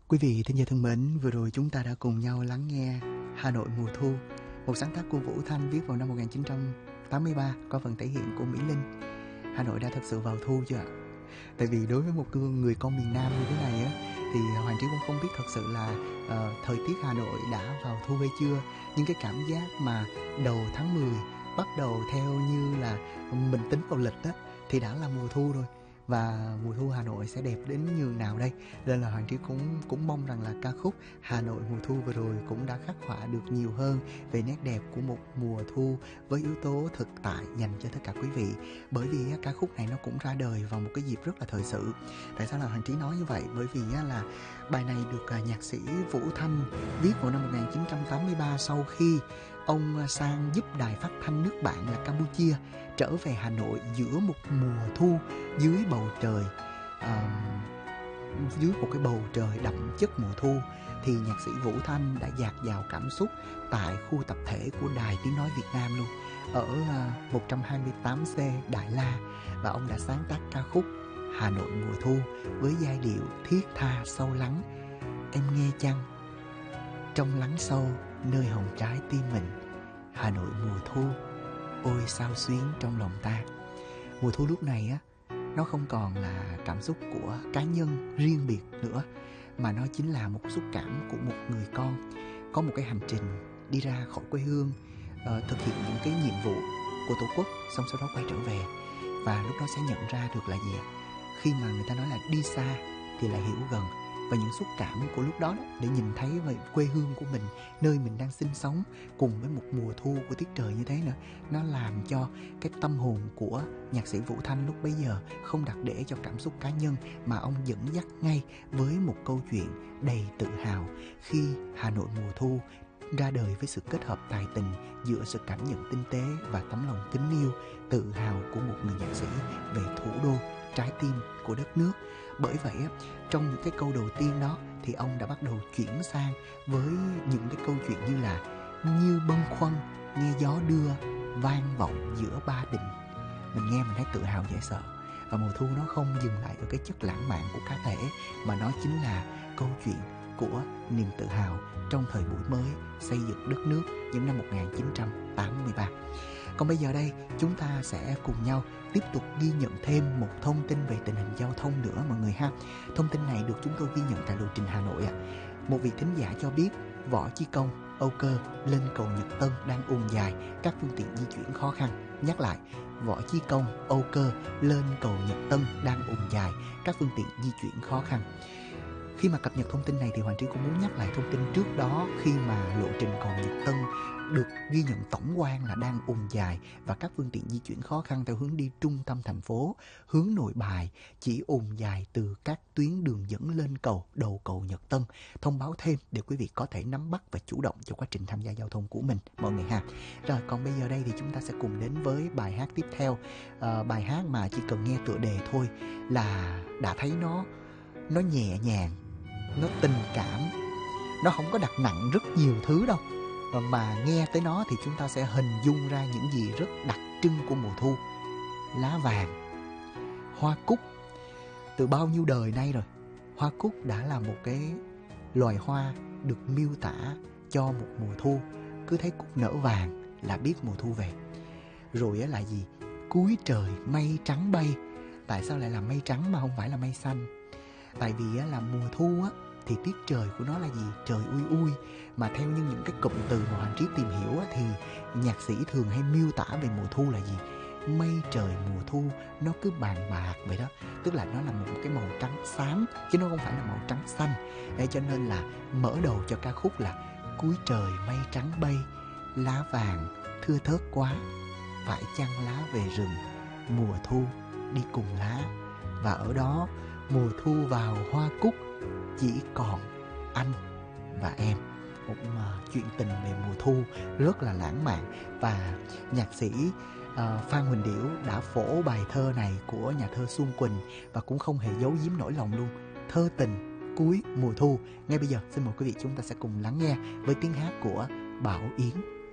Quý vị thính giả thân mến, vừa rồi chúng ta đã cùng nhau lắng nghe Hà Nội mùa thu, một sáng tác của Vũ Thanh viết vào năm 1983, có phần thể hiện của Mỹ Linh. Hà Nội đã thật sự vào thu chưa ạ? Tại vì đối với một người con miền Nam như thế này á, thì Hoàng Trí cũng không biết thật sự là thời tiết Hà Nội đã vào thu hay chưa. Nhưng cái cảm giác mà đầu tháng 10 bắt đầu theo như là mình tính vào lịch á, thì đã là mùa thu rồi. Và mùa thu Hà Nội sẽ đẹp đến nhường nào đây? Nên là Hoàng Trí cũng mong rằng là ca khúc Hà Nội mùa thu vừa rồi cũng đã khắc họa được nhiều hơn về nét đẹp của một mùa thu với yếu tố thực tại dành cho tất cả quý vị. Bởi vì ca khúc này nó cũng ra đời vào một cái dịp rất là thời sự. Tại sao là Hoàng Trí nói như vậy? Bởi vì là bài này được nhạc sĩ Vũ Thanh viết vào năm 1983 sau khi ông sang giúp đài phát thanh nước bạn là Campuchia trở về Hà Nội giữa một mùa thu dưới bầu trời dưới một cái bầu trời đậm chất mùa thu. Thì nhạc sĩ Vũ Thanh đã dạt dào cảm xúc tại khu tập thể của Đài Tiếng Nói Việt Nam luôn, ở 128C Đại La, và ông đã sáng tác ca khúc Hà Nội mùa thu với giai điệu thiết tha sâu lắng. Em nghe chăng trong lắng sâu nơi hồng trái tim mình, Hà Nội mùa thu ôi sao xuyến trong lòng ta. Mùa thu lúc này á, nó không còn là cảm xúc của cá nhân riêng biệt nữa, mà nó chính là một xúc cảm của một người con có một cái hành trình đi ra khỏi quê hương, thực hiện những cái nhiệm vụ của Tổ quốc, xong sau đó quay trở về. Và lúc đó sẽ nhận ra được là gì ạ? Khi mà người ta nói là đi xa thì lại hiểu gần, và những xúc cảm của lúc đó, để nhìn thấy về quê hương của mình, nơi mình đang sinh sống, cùng với một mùa thu của tiết trời như thế nữa, nó làm cho cái tâm hồn của nhạc sĩ Vũ Thanh lúc bấy giờ không đặt để cho cảm xúc cá nhân, mà ông dẫn dắt ngay với một câu chuyện đầy tự hào khi Hà Nội mùa thu ra đời với sự kết hợp tài tình giữa sự cảm nhận tinh tế và tấm lòng kính yêu, tự hào của một người nhạc sĩ về thủ đô, trái tim của đất nước. Bởi vậy trong những cái câu đầu tiên đó thì ông đã bắt đầu chuyển sang với những cái câu chuyện như là như bâng khuâng nghe gió đưa vang vọng giữa ba đình. Mình nghe mình thấy tự hào dễ sợ. Và mùa thu nó không dừng lại ở cái chất lãng mạn của cá thể, mà nó chính là câu chuyện của niềm tự hào trong thời buổi mới xây dựng đất nước những năm 1983. Còn bây giờ đây, chúng ta sẽ cùng nhau tiếp tục ghi nhận thêm một thông tin về tình hình giao thông nữa mọi người ha. Thông tin này được chúng tôi ghi nhận tại lộ trình Hà Nội. Một vị thính giả cho biết Võ Chí Công, Âu Cơ lên cầu Nhật Tân đang ùn dài, các phương tiện di chuyển khó khăn. Nhắc lại, Võ Chí Công, Âu Cơ lên cầu Nhật Tân đang ùn dài, các phương tiện di chuyển khó khăn. Khi mà cập nhật thông tin này thì Hoàng Trí cũng muốn nhắc lại thông tin trước đó, khi mà lộ trình cầu Nhật Tân được ghi nhận tổng quan là đang ùn dài và các phương tiện di chuyển khó khăn theo hướng đi trung tâm thành phố, hướng Nội Bài chỉ ùn dài từ các tuyến đường dẫn lên cầu, đầu cầu Nhật Tân. Thông báo thêm để quý vị có thể nắm bắt và chủ động cho quá trình tham gia giao thông của mình mọi người ha. Rồi còn bây giờ đây thì chúng ta sẽ cùng đến với bài hát tiếp theo. Bài hát mà chỉ cần nghe tựa đề thôi là đã thấy nó nhẹ nhàng, nó tình cảm, nó không có đặt nặng rất nhiều thứ đâu, mà nghe tới nó thì chúng ta sẽ hình dung ra những gì rất đặc trưng của mùa thu. Lá vàng, hoa cúc. Từ bao nhiêu đời nay rồi, hoa cúc đã là một cái loài hoa được miêu tả cho một mùa thu. Cứ thấy cúc nở vàng là biết mùa thu về. Rồi là gì? Cuối trời mây trắng bay. Tại sao lại là mây trắng mà không phải là mây xanh? Tại vì là mùa thu thì tiết trời của nó là gì? Trời ui ui. Mà theo như những cái cụm từ mà Hoàng Trí tìm hiểu thì nhạc sĩ thường hay miêu tả về mùa thu là gì? Mây trời mùa thu nó cứ bàn bạc vậy đó. Tức là nó là một cái màu trắng xám, chứ nó không phải là màu trắng xanh. Để cho nên là mở đầu cho ca khúc là cuối trời mây trắng bay, lá vàng thưa thớt quá, phải chăng lá về rừng, mùa thu đi cùng lá. Và ở đó mùa thu vào hoa cúc, chỉ còn anh và em. Một chuyện tình về mùa thu rất là lãng mạn. Và nhạc sĩ Phan Huỳnh Điểu đã phổ bài thơ này của nhà thơ Xuân Quỳnh và cũng không hề giấu giếm nỗi lòng luôn. Thơ tình cuối mùa thu. Ngay bây giờ xin mời quý vị chúng ta sẽ cùng lắng nghe với tiếng hát của Bảo Yến.